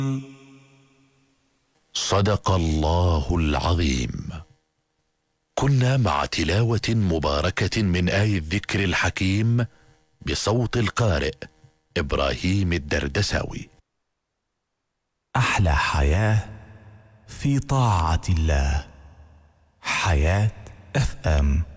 صدق الله العظيم. كنا مع تلاوة مباركة من آي الذكر الحكيم بصوت القارئ إبراهيم الدردساوي. أحلى حياة في طاعة الله. حياة FM.